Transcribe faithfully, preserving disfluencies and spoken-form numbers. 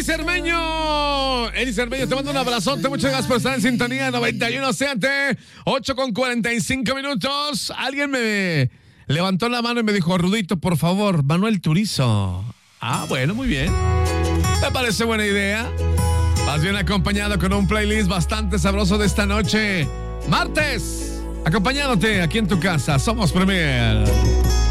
Eli Cermeño. Eli Cermeño, te mando un abrazote. Muchas gracias por estar en sintonía. noventa y uno siete, ocho con cuarenta y cinco minutos. Alguien me levantó la mano y me dijo, Rudito, por favor, Manuel Turizo. Ah, bueno, muy bien. Me parece buena idea. Vas bien acompañado con un playlist bastante sabroso de esta noche. Martes, acompañándote aquí en tu casa. Somos Premier.